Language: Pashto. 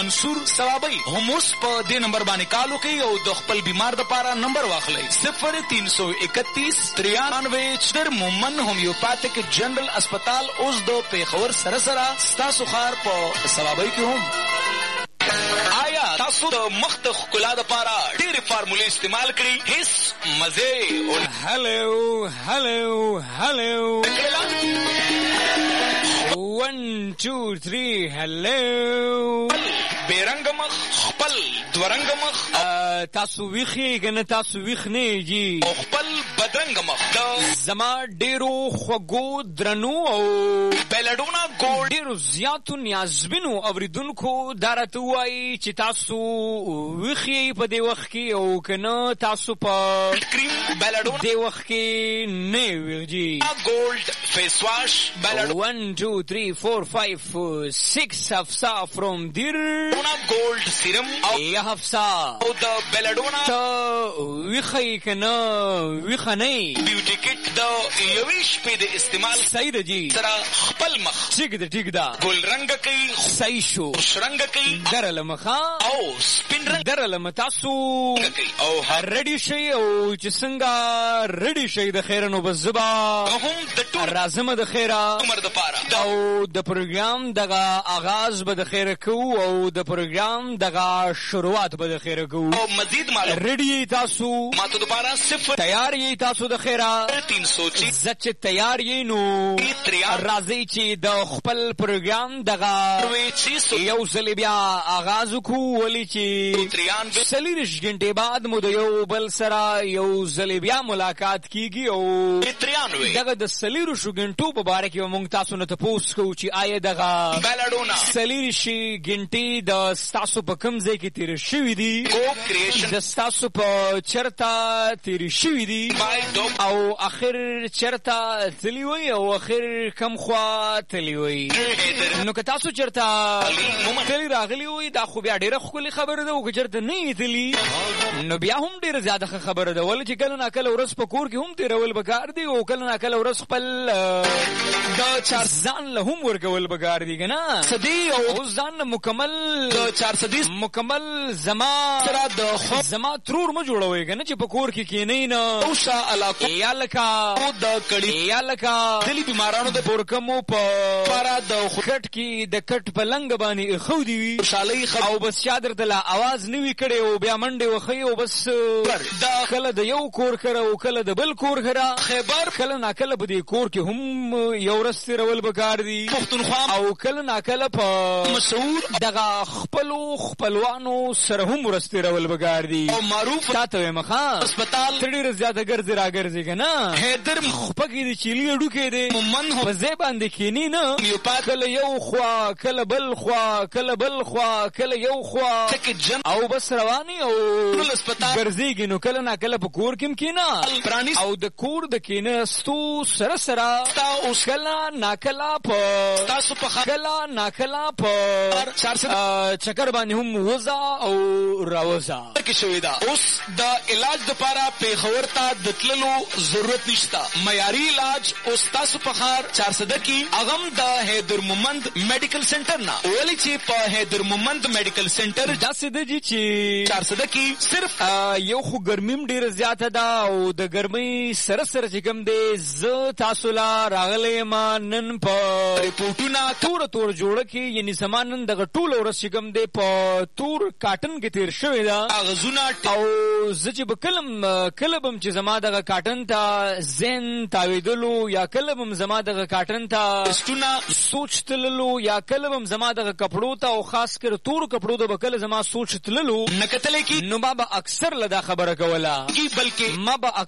منصور ثوابی هم اوس په دې نمبر باندې کال وکړئ او د خپل بیمار دپاره نمبر واخلئ 0331 در مومن هومیوپاتیک جنرال اسپتال اوس د پیښور سره سره ستاسو ښار په ثوابی کې هم. آیا تاسو د مخ د ښکلا دپاره ډېرې فارمولې استعمال کړي؟ هیڅ مزې هلو 1 2 3 هلو بیرنګ مخ خپل دورنګ مخ تاسو ویخی کنه تاسو ویخ نه جی او خپل بدرنګ مخ زما ډیرو خوږو درنو او بلډونا ګولډ ډیرو زیاتو نیازبینو اوریدونکو دارته وایي چې تاسو ویخی په دې وخت کې او کنه تاسو په کریم بلډونا دې وخت کې نه ویږي ګولډ فیس واش بلډونا 1 2 3 4 5 6 حفصه from dir ګولډ سیرم او یا حفصه او د بلډونا ته ویخی کنه ویخه نه بیوټی کټ د یوې شپې د استعمال صحیح ده جی سره خپل مخ ٹھیک ده ګل رنګ کوي صحیح شو شرنګ کوي درله مخه او سپین رنګ درله متاسو او ریډي شي او چې څنګه ریډي شي د خیر نو بزبا هم د ټول رازم د خیره عمر د پاره او د پروګرام دغه آغاز به د خیره کو او د پروګرام دغه شروعات به د خیره کو او مزید معلومات ریډي تاسو ماته د پاره صفر تیار یې تاسو د خیره 300 زچ تیار یې نو راځي چې د خپل پروګرام دغه یو ځل بیا آغاز کو ولی چې 43 غنټې بعد مو د یو بل سره یو ځل بیا ملاقات کیږي او دغه د 43 غنټو په باره کې موږ تاسو نه تپوس کوو چې آیا دغه بلډونا 43 غنټې د تاسو په کوم ځای کې تیر شوي دي د تاسو په چرته تیر شوي دي او اخر چرته تللی وي او اخر کم خوا تللی وي نو که تاسو چرته تللی راغلی وي دا خو بیا ډېره ښکلې خبره ده او که چرته نه یې تللی نو بیا هم ډېره زیاده ښه خبره ده ولې چې کله ناکله ورځ په کور کې هم تېرول پکار دي او کله ناکله ورځ خپل د ځان له هم ورکول پکار دي که نه صدي او ځان مکمل مکمل زما سره د زما ترور مه جوړوئ که نه چې په کور کې کښېنئ نه اوسه علاقو یا لکه د کړي یا لکه دلی بیمارانو د پورکمو په پاره د کټ کې د کټ په لنګ باندې ایښودي وي خوشحالۍ او بس چا درته لا اواز نه وي کړی او بیا منډې وښیي او بس دا کله د یو کور خره او کله د بل کور خره خیبر کله ناکله په دې کور کې هم یو ورځ تېرول پکار دي پښتونخوا او کله ناکله په مشهور دغه خپلوانو سره هم ورځ تېرول پکار دي او معروف تا ته وایم ښه هسپتال ته ډېره زیاته ګرځې راګرځې که نه حیدر خپکې د چیلي اډوکې دی مومن په ځای باندې کښېني نه کله یو خوا کله بل خوا کله بل خوا کله یو خوا او بس رواني او ګرځېږي نو کله ناکله په کور کې هم کښېنه او د کور د کښېناستو سره سره کله ناکله په چکر باندې هم وځه او راوځه اوس د علاج دپاره پیښور ته د تللو ضرورت نشته معیاري علاج اوس تاسو په ښار 400 کې هغه د حیدر مومند میډیکل سنټر نه ولې چې په حیدر مومند میډیکل سنټر داسې ده چې 400 کې صرف یو خو ګرمي هم ډېره زیاته ده او د ګرمۍ سره سره چې کوم دی زه تاسو لا راغلی یم نن په ریپورټونه تور جوړه کې یعنې زما نن دغه ټوله ورځ چې کوم دی په تور کاټن کې تېر شوې ده اغزونه او زه چې به کله به چې زما دغه کاټن ته ذهن تاویدلو یا کله به زما دغه کاټن ته سوچ تللو یا کله به زما دغه کپړو ته او خاص کر تور کپړو ته به کله زما سوچ تللو نو ما به اکثر له دا خبره کوله بلکې ما به